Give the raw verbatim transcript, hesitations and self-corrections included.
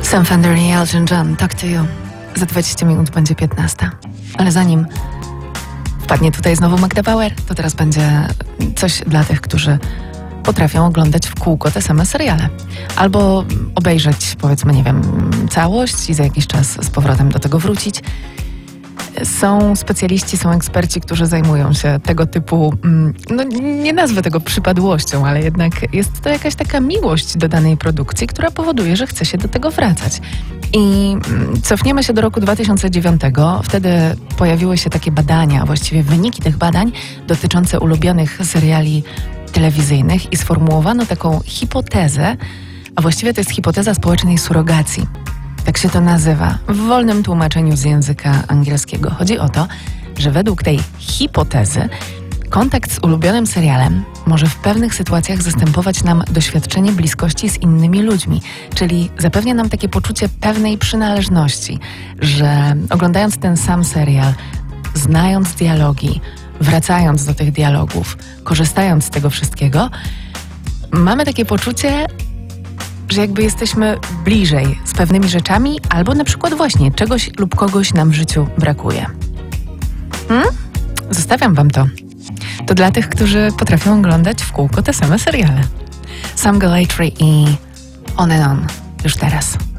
Sam Fender i Elton John, Talk to You. Za dwadzieścia minut będzie piętnasta. Ale zanim wpadnie tutaj znowu Magda Bauer, to teraz będzie coś dla tych, którzy potrafią oglądać w kółko te same seriale. Albo obejrzeć, powiedzmy, nie wiem, całość i za jakiś czas z powrotem do tego wrócić. Są specjaliści, są eksperci, którzy zajmują się tego typu, no nie nazwę tego przypadłością, ale jednak jest to jakaś taka miłość do danej produkcji, która powoduje, że chce się do tego wracać. I cofniemy się do roku dwa tysiące dziewiątego. Wtedy pojawiły się takie badania, właściwie wyniki tych badań dotyczące ulubionych seriali telewizyjnych i sformułowano taką hipotezę, a właściwie to jest hipoteza społecznej surogacji. Tak się to nazywa w wolnym tłumaczeniu z języka angielskiego. Chodzi o to, że według tej hipotezy kontakt z ulubionym serialem może w pewnych sytuacjach zastępować nam doświadczenie bliskości z innymi ludźmi, czyli zapewnia nam takie poczucie pewnej przynależności, że oglądając ten sam serial, znając dialogi, wracając do tych dialogów, korzystając z tego wszystkiego, mamy takie poczucie, że jakby jesteśmy bliżej z pewnymi rzeczami, albo na przykład właśnie czegoś lub kogoś nam w życiu brakuje. Hmm? Zostawiam wam to. To dla tych, którzy potrafią oglądać w kółko te same seriale. Sam Gellaitry i On and On. Już teraz.